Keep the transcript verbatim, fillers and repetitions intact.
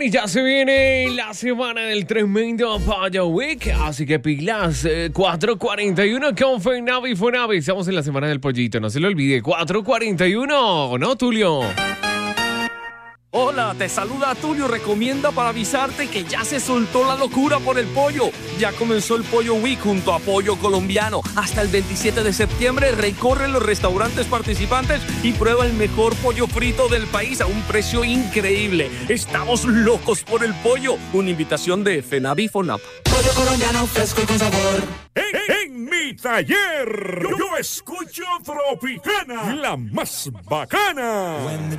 y ya se viene la semana del tremendo Pollo Week, así que pilas, eh, cuatro cuarenta y uno con Fenavi Fonavi. Estamos en la semana del pollito, no se lo olvide, cuatro cuarenta y uno, ¿no, Tulio? Hola, te saluda Tulio, recomienda para avisarte que ya se soltó la locura por el pollo. Ya comenzó el Pollo Week junto a Pollo Colombiano. Hasta el veintisiete de septiembre recorre los restaurantes participantes y prueba el mejor pollo frito del país a un precio increíble. Estamos locos por el pollo. Una invitación de Fenavi Fonap. Pollo colombiano fresco y con sabor. En, en mi taller, yo, yo escucho Tropicana, la más bacana.